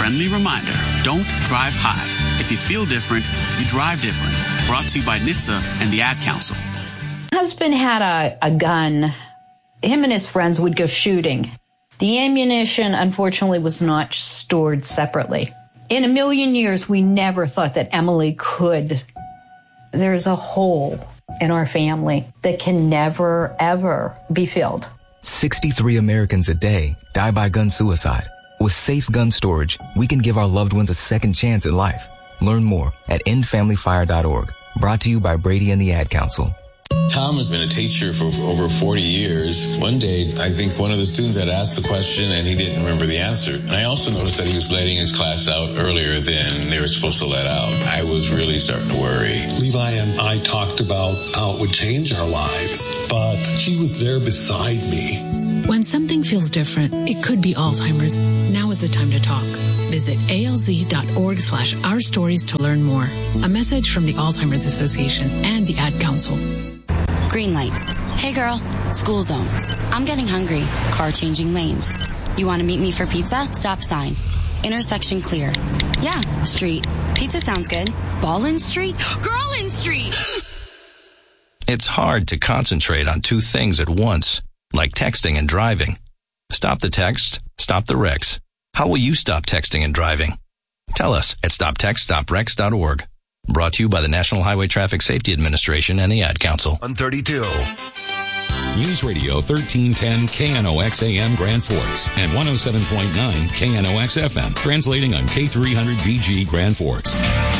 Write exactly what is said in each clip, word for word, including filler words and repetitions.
friendly reminder, don't drive high. If you feel different, you drive different. Brought to you by N H T S A and the Ad Council. Husband had a, a gun. Him and his friends would go shooting. The ammunition, unfortunately, was not stored separately. In a million years, we never thought that Emily could. There's a hole in our family that can never, ever be filled. sixty-three Americans a day die by gun suicide. With safe gun storage, we can give our loved ones a second chance at life. Learn more at end family fire dot org. Brought to you by Brady and the Ad Council. Tom has been a teacher for over forty years. One day, I think one of the students had asked the question and he didn't remember the answer. And I also noticed that he was letting his class out earlier than they were supposed to let out. I was really starting to worry. Levi and I talked about how it would change our lives, but he was there beside me. When something feels different, it could be Alzheimer's. Now is the time to talk. Visit A L Z dot org slash our stories to learn more. A message from the Alzheimer's Association and the Ad Council. Green light. Hey girl, school zone. I'm getting hungry. Car changing lanes. You want to meet me for pizza? Stop sign. Intersection clear. Yeah, street. Pizza sounds good. Ballin Street? Girlin Street! It's hard to concentrate on two things at once, like texting and driving. Stop the text, stop the wrecks. How will you stop texting and driving? Tell us at stop text stop wrecks dot org. Brought to you by the National Highway Traffic Safety Administration and the Ad Council. On thirty-two. News Radio thirteen ten K N O X A M Grand Forks and one oh seven point nine K N O X F M, translating on K three hundred B G Grand Forks.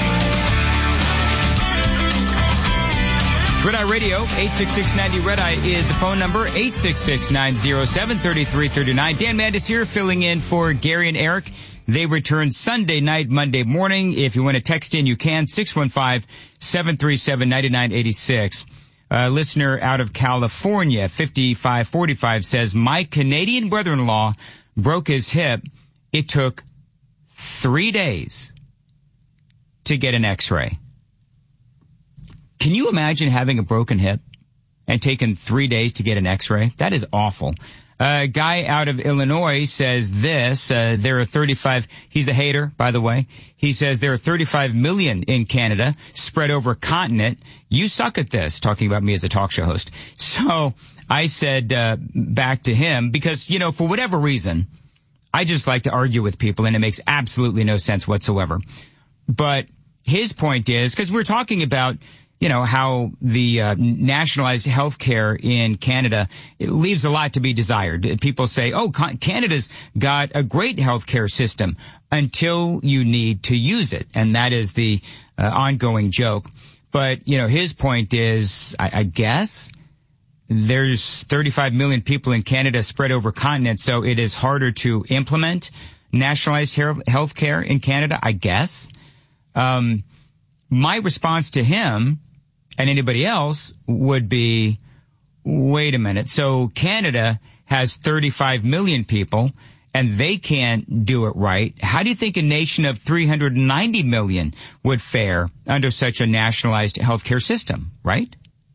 Red Eye Radio, eight six six ninety Red Eye is the phone number, eight six six nine oh seven three three three nine. Dan Mandis here, filling in for Gary and Eric. They return Sunday night, Monday morning. If you want to text in, you can, six one five, seven three seven, nine nine eight six. A listener out of California, fifty-five forty-five, says, my Canadian brother-in-law broke his hip. It took three days to get an x-ray. Can you imagine having a broken hip and taking three days to get an x-ray? That is awful. A guy out of Illinois says this, uh, there are thirty-five, he's a hater, by the way. He says there are thirty-five million in Canada spread over a continent. You suck at this, talking about me as a talk show host. So I said, uh, back to him, because, you know, for whatever reason, I just like to argue with people and it makes absolutely no sense whatsoever. But his point is, because we're talking about, you know, how the uh, nationalized health care in Canada, it leaves a lot to be desired. People say, oh, Canada's got a great health care system until you need to use it. And that is the uh, ongoing joke. But, you know, his point is, I, I guess, there's thirty-five million people in Canada spread over continents, so it is harder to implement nationalized health care in Canada, I guess. Um, my response to him and anybody else would be, wait a minute. So Canada has thirty-five million people and they can't do it right. How do you think a nation of three hundred ninety million would fare under such a nationalized healthcare system, right?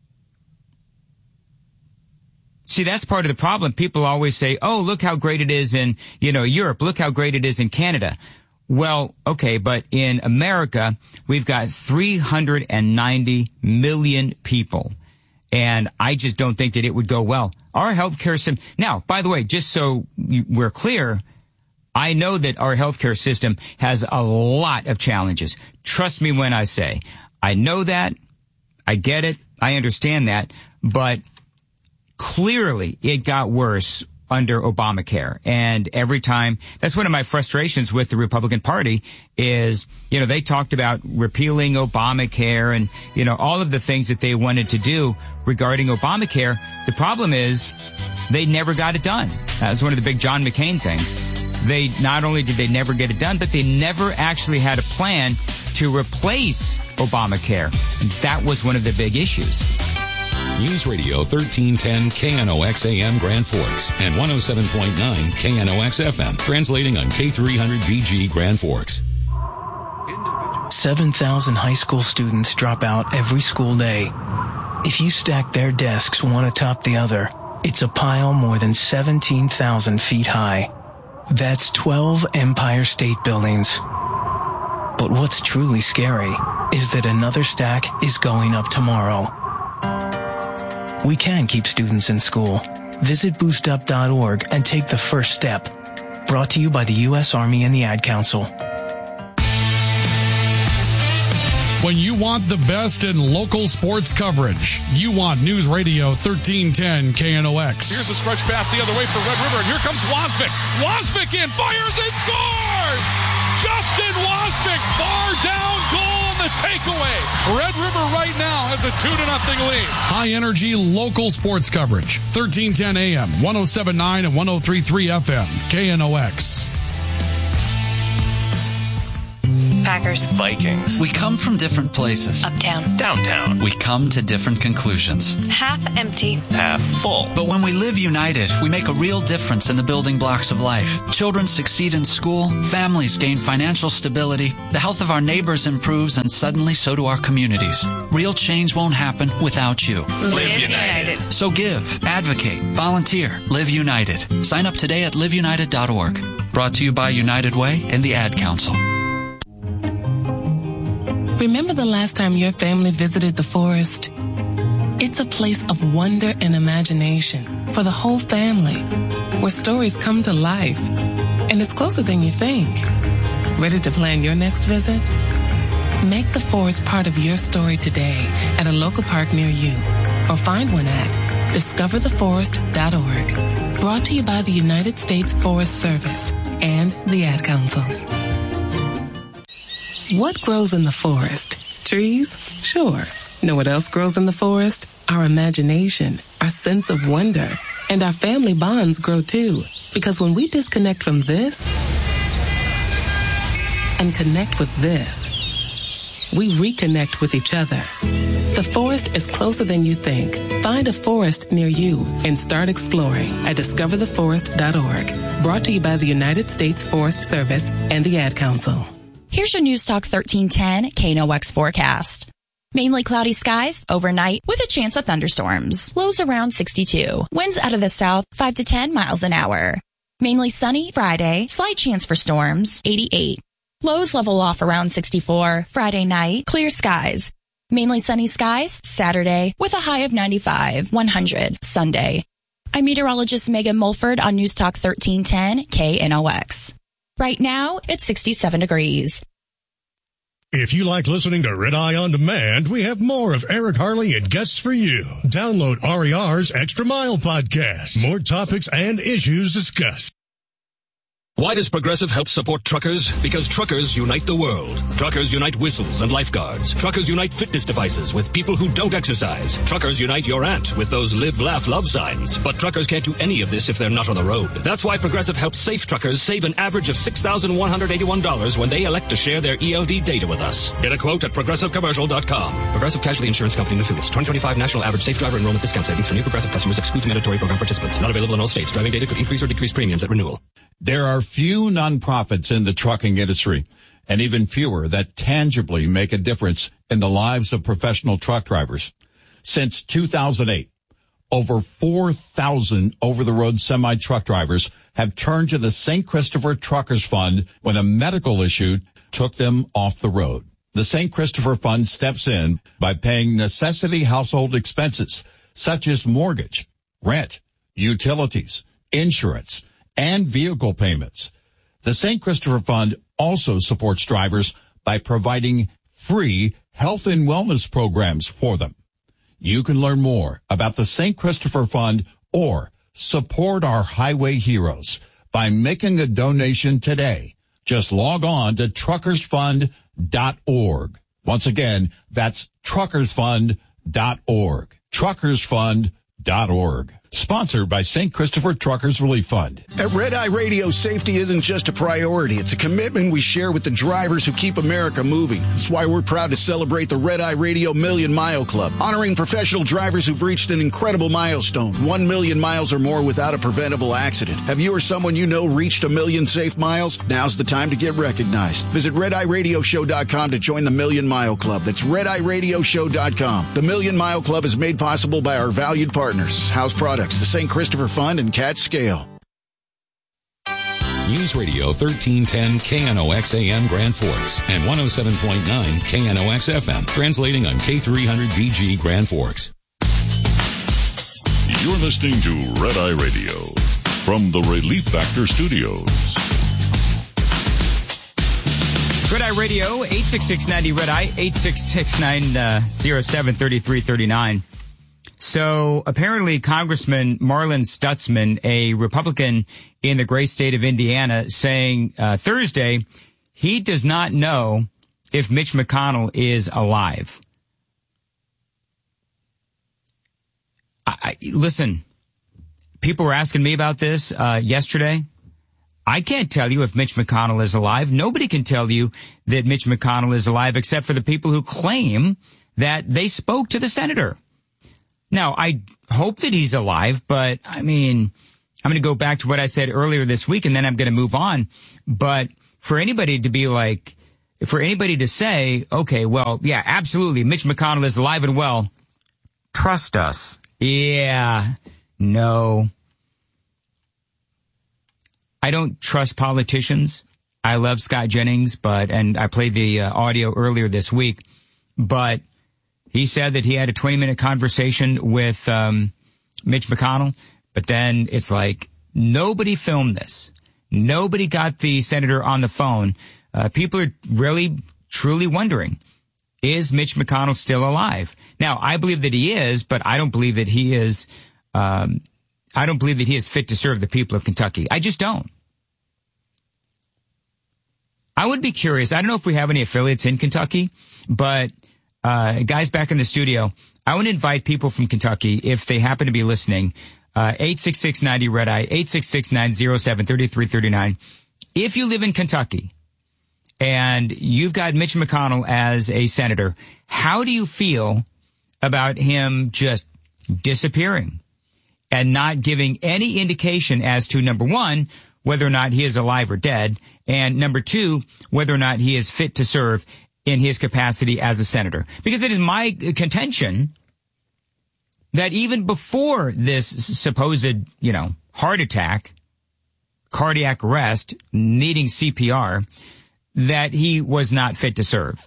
See, that's part of the problem. People always say, oh, look how great it is in, you know, Europe. Look how great it is in Canada. Well, okay, but in America, we've got three hundred ninety million people. And I just don't think that it would go well. Our healthcare system. Now, by the way, just so we're clear, I know that our healthcare system has a lot of challenges. Trust me when I say, I know that. I get it. I understand that. But clearly it got worse under Obamacare. And every time, that's one of my frustrations with the Republican Party is, you know, they talked about repealing Obamacare and, you know, all of the things that they wanted to do regarding Obamacare. The problem is they never got it done. That was one of the big John McCain things. They, not only did they never get it done, but they never actually had a plan to replace Obamacare. And that was one of the big issues. News Radio thirteen ten K N O X A M Grand Forks and one oh seven point nine K N O X F M, translating on K three hundred B G Grand Forks. seven thousand high school students drop out every school day. If you stack their desks one atop the other, it's a pile more than seventeen thousand feet high. That's twelve Empire State Buildings. But what's truly scary is that another stack is going up tomorrow. We can keep students in school. Visit boost up dot org and take the first step. Brought to you by the U S Army and the Ad Council. When you want the best in local sports coverage, you want News Radio thirteen ten K N O X. Here's a stretch pass the other way for Red River, and here comes Wasvik. Wasvik in, fires and scores! Justin Wasvik, bar down goal on the takeaway. Red River right now has a two to nothing lead. High energy local sports coverage. thirteen ten A M, one oh seven point nine and one oh three point three F M, K N O X. Packers. Vikings. We come from different places. Uptown. Downtown. We come to different conclusions. Half empty. Half full. But when we live united, we make a real difference in the building blocks of life. Children succeed in school, families gain financial stability, the health of our neighbors improves, and suddenly so do our communities. Real change won't happen without you. Live United. So give, advocate, volunteer, live united. Sign up today at live united dot org. Brought to you by United Way and the Ad Council. Remember the last time your family visited the forest? It's a place of wonder and imagination for the whole family, where stories come to life, and it's closer than you think. Ready to plan your next visit? Make the forest part of your story today at a local park near you, or find one at discover the forest dot org. Brought to you by the United States Forest Service and the Ad Council. What grows in the forest? Trees? Sure. Know what else grows in the forest? Our imagination, our sense of wonder, and our family bonds grow too. Because when we disconnect from this and connect with this, we reconnect with each other. The forest is closer than you think. Find a forest near you and start exploring at discover the forest dot org. Brought to you by the United States Forest Service and the Ad Council. Here's your News Talk thirteen ten K N O X forecast. Mainly cloudy skies overnight with a chance of thunderstorms. Lows around sixty-two. Winds out of the south five to ten miles an hour. Mainly sunny Friday. Slight chance for storms. eighty-eight. Lows level off around sixty-four. Friday night. Clear skies. Mainly sunny skies Saturday with a high of ninety-five. one hundred Sunday. I'm meteorologist Megan Mulford on News Talk thirteen ten K N O X. Right now, it's sixty-seven degrees. If you like listening to Red Eye On Demand, we have more of Eric Harley and guests for you. Download R E R's Extra Mile podcast. More topics and issues discussed. Why does Progressive help support truckers? Because truckers unite the world. Truckers unite whistles and lifeguards. Truckers unite fitness devices with people who don't exercise. Truckers unite your aunt with those live, laugh, love signs. But truckers can't do any of this if they're not on the road. That's why Progressive helps safe truckers save an average of six thousand one hundred eighty-one dollars when they elect to share their E L D data with us. Get a quote at progressive commercial dot com. Progressive Casualty Insurance Company and affiliates. twenty twenty-five National Average Safe Driver Enrollment Discount Savings for new Progressive customers excludes mandatory program participants. Not available in all states. Driving data could increase or decrease premiums at renewal. There are few nonprofits in the trucking industry, and even fewer that tangibly make a difference in the lives of professional truck drivers. Since two thousand eight, over four thousand over-the-road semi-truck drivers have turned to the Saint Christopher Truckers Fund when a medical issue took them off the road. The Saint Christopher Fund steps in by paying necessity household expenses such as mortgage, rent, utilities, insurance, and vehicle payments. The Saint Christopher Fund also supports drivers by providing free health and wellness programs for them. You can learn more about the Saint Christopher Fund or support our highway heroes by making a donation today. Just log on to truckers fund dot org. Once again, that's truckers fund dot org. truckers fund dot org. Sponsored by Saint Christopher Truckers Relief Fund. At Red Eye Radio, safety isn't just a priority. It's a commitment we share with the drivers who keep America moving. That's why we're proud to celebrate the Red Eye Radio Million Mile Club, honoring professional drivers who've reached an incredible milestone, one million miles or more without a preventable accident. Have you or someone you know reached a million safe miles? Now's the time to get recognized. Visit red eye radio show dot com to join the Million Mile Club. That's red eye radio show dot com. The Million Mile Club is made possible by our valued partners, House Products, the Saint Christopher Fund, and Cat Scale. News Radio thirteen ten K N O X A M Grand Forks and one oh seven point nine K N O X F M, translating on K three hundred B G Grand Forks. You're listening to Red Eye Radio from the Relief Factor Studios. Red Eye Radio, eight six six ninety Red Eye, eight six six nine zero seven three three three nine. So apparently Congressman Marlin Stutzman, a Republican in the great state of Indiana, saying uh, Thursday he does not know if Mitch McConnell is alive. I, I, listen, people were asking me about this uh, yesterday. I can't tell you if Mitch McConnell is alive. Nobody can tell you that Mitch McConnell is alive except for the people who claim that they spoke to the senator. Now, I hope that he's alive, but I mean, I'm going to go back to what I said earlier this week and then I'm going to move on. But for anybody to be like, for anybody to say, okay, well, yeah, absolutely, Mitch McConnell is alive and well. Trust us. Yeah, no. I don't trust politicians. I love Scott Jennings, but, and I played the uh, audio earlier this week, but he said that he had a twenty minute conversation with um, Mitch McConnell, but then it's like nobody filmed this. Nobody got the senator on the phone. Uh, people are really, truly wondering, is Mitch McConnell still alive? Now, I believe that he is, but I don't believe that he is, um, I don't believe that he is fit to serve the people of Kentucky. I just don't. I would be curious. I don't know if we have any affiliates in Kentucky, but Uh, guys back in the studio, I want to invite people from Kentucky, if they happen to be listening, uh, eight six six ninety Red Eye, eight six six nine zero seven three three three nine. If you live in Kentucky and you've got Mitch McConnell as a senator, how do you feel about him just disappearing and not giving any indication as to, number one, whether or not he is alive or dead, and number two, whether or not he is fit to serve in his capacity as a senator? Because it is my contention that even before this supposed, you know, heart attack, cardiac arrest, needing C P R, that he was not fit to serve.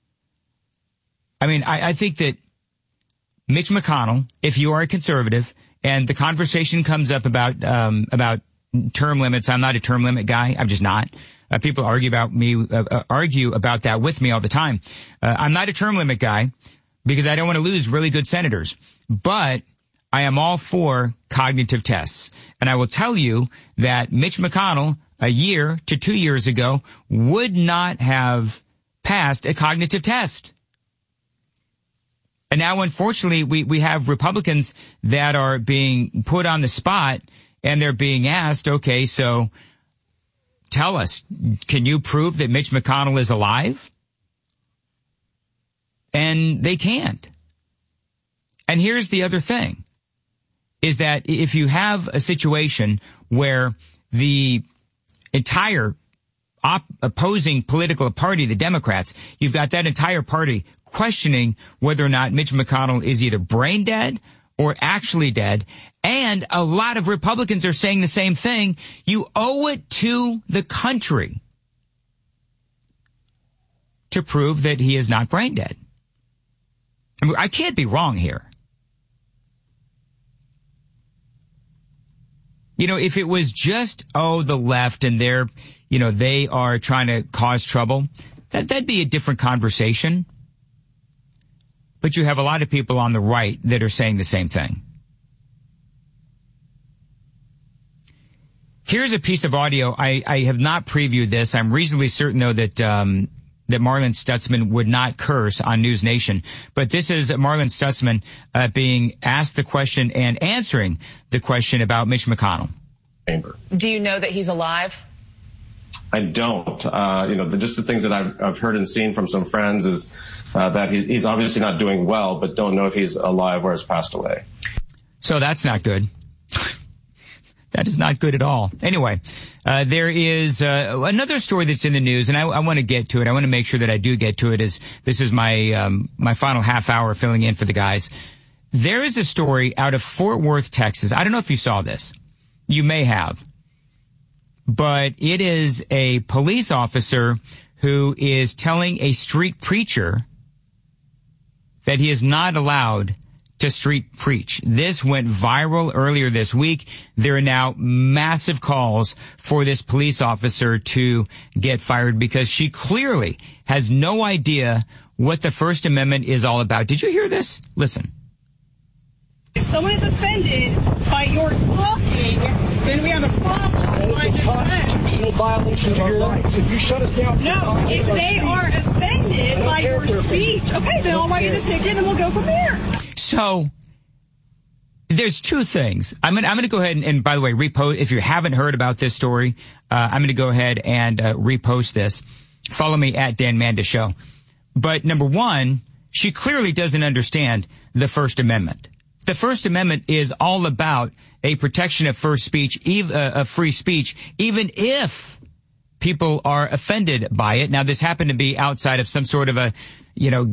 I mean, I, I think that Mitch McConnell, if you are a conservative and the conversation comes up about, um, about term limits, I'm not a term limit guy. I'm just not. Uh, people argue about me, uh, uh, argue about that with me all the time. Uh, I'm not a term limit guy because I don't want to lose really good senators, but I am all for cognitive tests. And I will tell you that Mitch McConnell a year to two years ago would not have passed a cognitive test. And now, unfortunately, we, we have Republicans that are being put on the spot and they're being asked, okay, so tell us, can you prove that Mitch McConnell is alive? And they can't. And here's the other thing, is that if you have a situation where the entire op- opposing political party, the Democrats, you've got that entire party questioning whether or not Mitch McConnell is either brain dead or actually dead, and a lot of Republicans are saying the same thing, you owe it to the country to prove that he is not brain dead. I mean, I can't be wrong here. You know, if it was just, oh, the left and they're, you know, they are trying to cause trouble, that, that'd be a different conversation. But you have a lot of people on the right that are saying the same thing. Here's a piece of audio. I, I have not previewed this. I'm reasonably certain, though, that um, that Marlin Stutzman would not curse on News Nation. But this is Marlin Stutzman uh, being asked the question and answering the question about Mitch McConnell. Do you know that he's alive? I don't. Uh, you know, the, just the things that I've, I've heard and seen from some friends is uh, that he's, he's obviously not doing well, but don't know if he's alive or has passed away. So that's not good. That is not good at all. Anyway, uh, there is uh, another story that's in the news, and I, I want to get to it. I want to make sure that I do get to it. As this is my um, my final half hour filling in for the guys. There is a story out of Fort Worth, Texas. I don't know if you saw this. You may have. but it is a police officer who is telling a street preacher that he is not allowed to street preach. This went viral earlier this week. There are now massive calls for this police officer to get fired because she clearly has no idea what the First Amendment is all about. Did you hear this? Listen. If someone is offended by your talking, then we have a problem. It's a constitutional violation of our rights. If you shut us down... No, if they are offended by your speech, okay, then I'll write you the ticket and then we'll go from there. So, there's two things. I'm going I'm to go ahead and, and, by the way, repost. If you haven't heard about this story, uh, I'm going to go ahead and uh, repost this. Follow me at Dan Mandis Show. But number one, she clearly doesn't understand the First Amendment. The First Amendment is all about a protection of first speech, ev- uh, of free speech, even if people are offended by it. Now, this happened to be outside of some sort of a, you know,